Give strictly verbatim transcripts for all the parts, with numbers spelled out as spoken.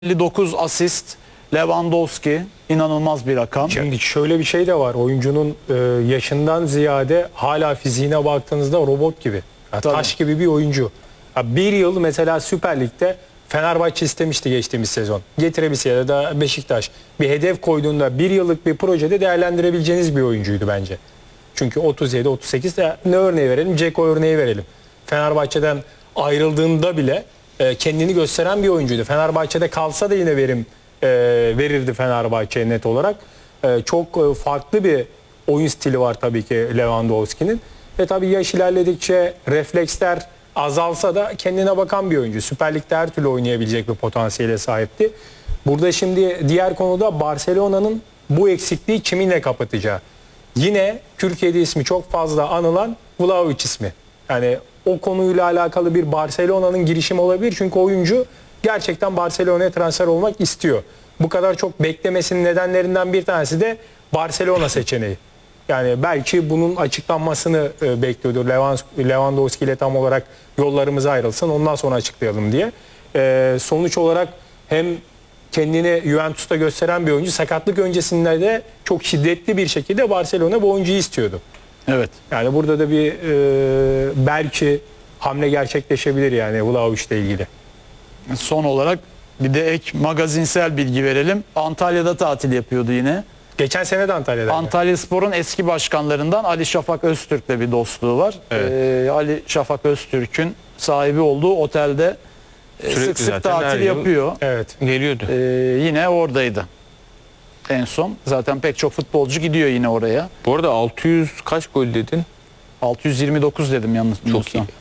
elli dokuz asist, Lewandowski inanılmaz bir rakam. Şimdi şöyle bir şey de var. Oyuncunun e, yaşından ziyade hala fiziğine baktığınızda robot gibi. Yani taş gibi bir oyuncu. Ya bir yıl mesela Süper Lig'de Fenerbahçe istemişti geçtiğimiz sezon. Getirebilse ya da Beşiktaş bir hedef koyduğunda bir yıllık bir projede değerlendirebileceğiniz bir oyuncuydu bence. Çünkü otuz yedi otuz sekiz de ne örneği verelim? Dzeko örneği verelim. Fenerbahçe'den ayrıldığında bile e, kendini gösteren bir oyuncuydu. Fenerbahçe'de kalsa da yine verim e, verirdi Fenerbahçe'ye net olarak. E, çok e, farklı bir oyun stili var tabii ki Lewandowski'nin. Ve tabii yaş ilerledikçe refleksler azalsa da kendine bakan bir oyuncu. Süper Lig'de her türlü oynayabilecek bir potansiyele sahipti. Burada şimdi diğer konuda Barcelona'nın bu eksikliği kiminle kapatacağı. Yine Türkiye'de ismi çok fazla anılan Vlahovic ismi. Yani o konuyla alakalı bir Barcelona'nın girişimi olabilir. Çünkü oyuncu gerçekten Barcelona'ya transfer olmak istiyor. Bu kadar çok beklemesinin nedenlerinden bir tanesi de Barcelona seçeneği. Yani belki bunun açıklanmasını e, bekliyordur. Lewandowski ile tam olarak yollarımız ayrılsın, ondan sonra açıklayalım diye. E, sonuç olarak hem kendini Juventus'ta gösteren bir oyuncu, sakatlık öncesinde de çok şiddetli bir şekilde Barcelona bu oyuncuyu istiyordu. Evet. Yani burada da bir e, belki hamle gerçekleşebilir yani Vlahovic ile ilgili. Son olarak bir de ek magazinsel bilgi verelim. Antalya'da tatil yapıyordu yine. Geçen sene de Antalya'da. Antalyaspor'un eski başkanlarından Ali Şafak Öztürk'le bir dostluğu var. Evet. Ee, Ali Şafak Öztürk'ün sahibi olduğu otelde e, sık sık zaten her tatil yıl yapıyor. Evet. Geliyordu. Ee, yine oradaydı. En son. Zaten pek çok futbolcu gidiyor yine oraya. Bu arada altı yüz kaç gol dedin? altı yüz yirmi dokuz dedim yalnız. Çok iyi.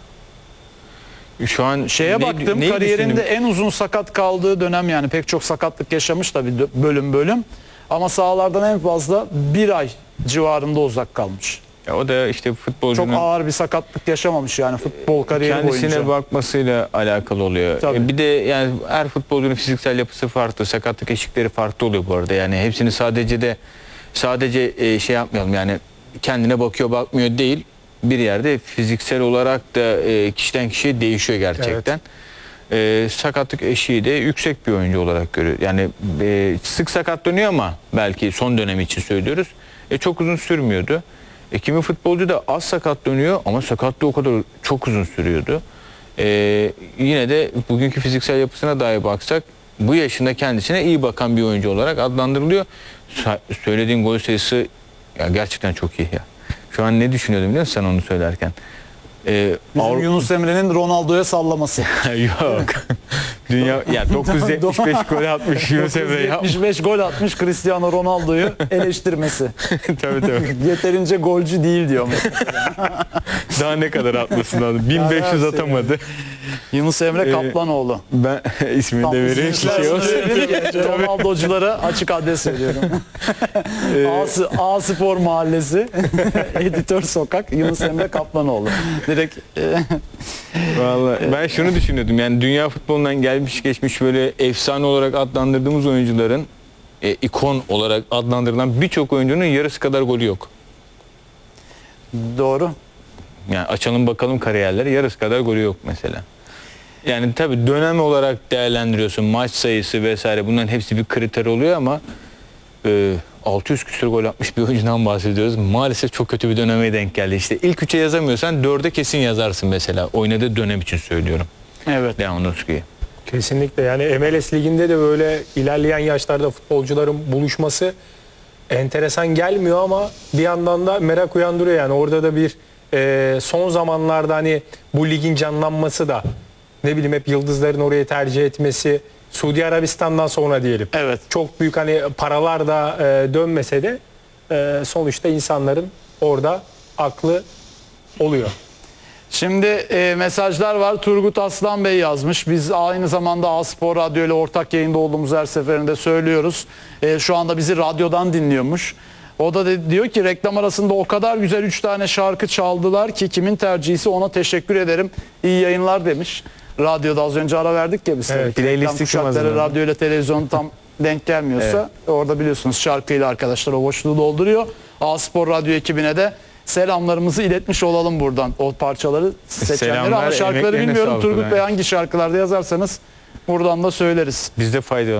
Şu an Şeye ne- baktım, neyi kariyerinde düşündüm? en uzun sakat kaldığı dönem, yani pek çok sakatlık yaşamış tabii bölüm bölüm. Ama sahalardan en fazla bir ay civarında uzak kalmış. Ya o da işte Çok futbolcunun ağır bir sakatlık yaşamamış yani futbol kariyeri kendisine boyunca. bakmasıyla alakalı oluyor. Tabii. E, Bir de yani her futbolcunun fiziksel yapısı farklı, sakatlık eşikleri farklı oluyor bu arada. Yani hepsini sadece de sadece e, şey yapmayalım, yani kendine bakıyor bakmıyor değil. Bir yerde fiziksel olarak da e, kişiden kişiye değişiyor gerçekten. E, sakatlık eşiği de yüksek bir oyuncu olarak görüyor. Yani e, sık sakatlanıyor ama belki son dönem için söylüyoruz. E, çok uzun sürmüyordu. E, kimi futbolcu da az sakatlanıyor ama sakatlığı o kadar çok uzun sürüyordu. E, yine de bugünkü fiziksel yapısına dair baksak bu yaşında kendisine iyi bakan bir oyuncu olarak adlandırılıyor. Sa- söylediğin gol sayısı ya gerçekten çok iyi ya. Şu an ne düşünüyordum biliyor musun sen onu söylerken? Ee, Bizim Avru- Yunus Emre'nin Ronaldo'ya sallaması. Yok. Dünya ya dokuz yüz yetmiş beş gol atmış Yunus Emre ya. yetmiş beş gol atmış Cristiano Ronaldo'yu eleştirmesi. Tabii tabii. Yeterince golcü değil diyor. Daha ne kadar atmasın lazım? bin beş yüz atamadı. Yunus Emre Ee, Kaplanoğlu. Ben ismini de vereyim. İzleyiciler Şey bunu olsun. öğrenir. Ronaldoculara açık adres veriyorum. A, A Spor Mahallesi, Editör Sokak, Yunus Emre Kaplanoğlu. Direkt e, Vallahi ben şunu düşünüyordum. Yani dünya futbolundan gelmiş geçmiş böyle efsane olarak adlandırdığımız oyuncuların e, ikon olarak adlandırılan birçok oyuncunun yarısı kadar golü yok. doğru. Yani açalım bakalım kariyerleri, yarısı kadar golü yok mesela. Yani tabii dönem olarak değerlendiriyorsun, maç sayısı vesaire, bunların hepsi bir kriter oluyor ama e, altı yüz küsur gol atmış bir oyuncudan bahsediyoruz. Maalesef çok kötü bir döneme denk geldi. İşte ilk üçe yazamıyorsan dörde kesin yazarsın mesela. Oynadığı dönem için söylüyorum. Evet. Lewandowski'yi. Kesinlikle yani M L S liginde de böyle ilerleyen yaşlarda futbolcuların buluşması enteresan gelmiyor ama bir yandan da merak uyandırıyor yani orada da bir e, son zamanlarda hani bu ligin canlanması da ne bileyim hep yıldızların oraya tercih etmesi Suudi Arabistan'dan sonra diyelim. Evet. Çok büyük hani paralar da e, dönmese de e, sonuçta insanların orada aklı oluyor. Şimdi e, mesajlar var. Turgut Aslan Bey yazmış. Biz aynı zamanda A Spor Radyo ile ortak yayında olduğumuz her seferinde söylüyoruz. E, şu anda bizi radyodan dinliyormuş. O da de, diyor ki reklam arasında o kadar güzel üç tane şarkı çaldılar ki kimin tercihisi ona teşekkür ederim. İyi yayınlar demiş. Radyoda az önce ara verdik ya biz. Evet, Reklam kuşakları radyo ile televizyon tam denk gelmiyorsa orada biliyorsunuz şarkıyla arkadaşlar o boşluğu dolduruyor. A Spor Radyo ekibine de selamlarımızı iletmiş olalım buradan o parçaları seçenlere. Selamlar, Ama şarkıları emeklerine bilmiyorum. sağlık Turgut yani. Bey hangi şarkılarda yazarsanız Buradan da söyleriz. Biz de faydalanıyoruz.